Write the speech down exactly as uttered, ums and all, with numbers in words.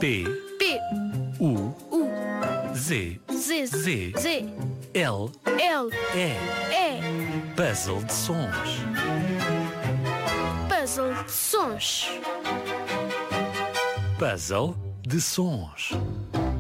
P, P, U, U, Z, Z, Z, Z, L, L, E. E. Puzzle de sons. Puzzle de sons. Puzzle de sons.